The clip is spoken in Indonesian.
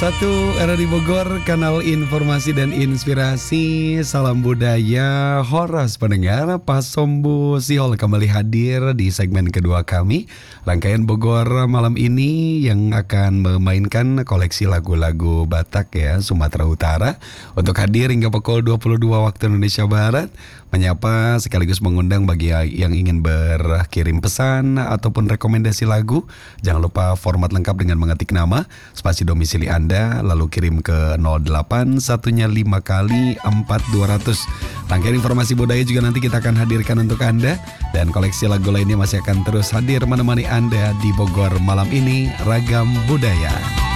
Satu era di Bogor, kanal informasi dan inspirasi. Salam budaya, Horas pendengar. Pas Sombu Siol kembali hadir di segmen kedua kami. Rangkaian Bogor malam ini yang akan memainkan koleksi lagu-lagu Batak ya, Sumatera Utara. Untuk hadir hingga pukul 22 waktu Indonesia Barat. Menyapa sekaligus mengundang bagi yang ingin berkirim pesan ataupun rekomendasi lagu. Jangan lupa format lengkap dengan mengetik nama, spasi domisili Anda, lalu kirim ke 08 satunya 5 kali 4200. Rangkaian informasi budaya juga nanti kita akan hadirkan untuk Anda. Dan koleksi lagu lainnya masih akan terus hadir menemani Anda di Bogor malam ini. Ragam Budaya.